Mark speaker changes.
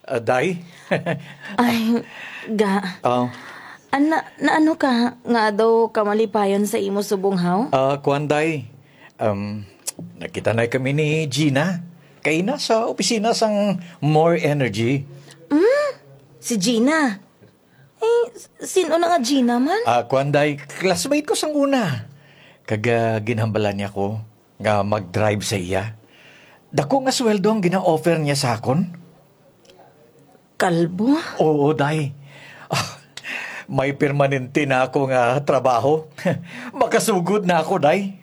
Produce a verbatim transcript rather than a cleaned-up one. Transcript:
Speaker 1: Ah, day?
Speaker 2: Ay, ga.
Speaker 1: Ah,
Speaker 2: Ana, na ano ka nga daw kamalipayon sa imo subong haw?
Speaker 1: ah, kuwan, day. Um, nakita na kami ni Gina. Kay na sa opisina sang More Energy.
Speaker 2: Si Gina. Eh, sino na nga Gina man?
Speaker 1: Ah, kuwan, day. Classmate ko sang una. Kaga ginhambalan niya ko nga mag-drive sa iya. Dako nga sweldo ang gina-offer niya sa akon.
Speaker 2: Kalbo?
Speaker 1: Oo, day. Ah, may permanente na ako nga trabaho. Makasugod na ako, day.